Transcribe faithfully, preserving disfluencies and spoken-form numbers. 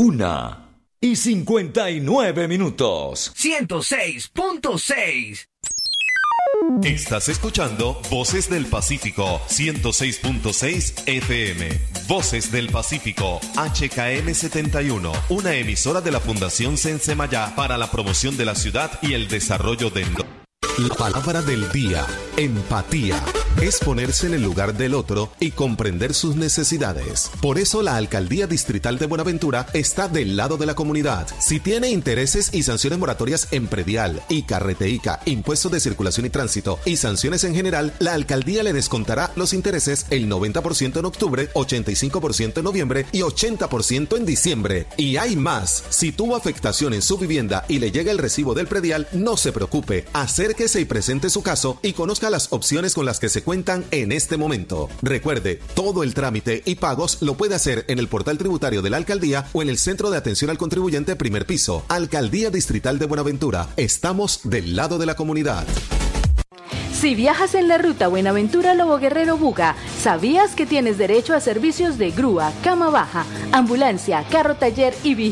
Una y cincuenta y nueve minutos. ciento seis punto seis. Estás escuchando Voces del Pacífico, ciento seis punto seis F M. Voces del Pacífico, H K M setenta y uno, una emisora de la Fundación Sensemayá para la promoción de la ciudad y el desarrollo de... La palabra del día, empatía, es ponerse en el lugar del otro y comprender sus necesidades. Por eso la Alcaldía Distrital de Buenaventura está del lado de la comunidad. Si tiene intereses y sanciones moratorias en predial, ICA, Reteica, impuestos de circulación y tránsito y sanciones en general, la Alcaldía le descontará los intereses el noventa por ciento en octubre, ochenta y cinco por ciento en noviembre y ochenta por ciento en diciembre. Y hay más. Si tuvo afectación en su vivienda y le llega el recibo del predial, no se preocupe. Acérquese y presente su caso y conozca las opciones con las que se cuentan en este momento. Recuerde, todo el trámite y pagos lo puede hacer en el portal tributario de la Alcaldía o en el Centro de Atención al Contribuyente primer piso. Alcaldía Distrital de Buenaventura. Estamos del lado de la comunidad. Si viajas en la ruta Buenaventura-Lobo Guerrero-Buga, ¿sabías que tienes derecho a servicios de grúa, cama baja, ambulancia, carro taller y vigilante?